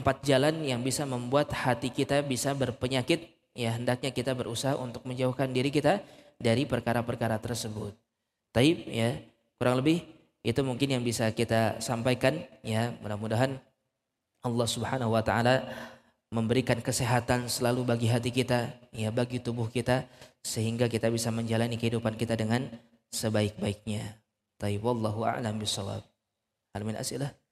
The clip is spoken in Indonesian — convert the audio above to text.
4 jalan yang bisa membuat hati kita bisa berpenyakit. Ya, hendaknya kita berusaha untuk menjauhkan diri kita dari perkara-perkara tersebut. Taib, ya, kurang lebih itu mungkin yang bisa kita sampaikan, ya. Mudah-mudahan Allah Subhanahu wa taala memberikan kesehatan selalu bagi hati kita, ya, bagi tubuh kita, sehingga kita bisa menjalani kehidupan kita dengan sebaik-baiknya. Taib, wallahu a'lam bishawab. Hal min as'ilah?